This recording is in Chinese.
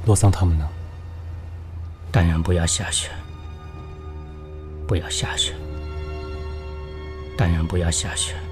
洛桑他们呢？ 但愿不要下雪，不要下雪，但愿不要下雪。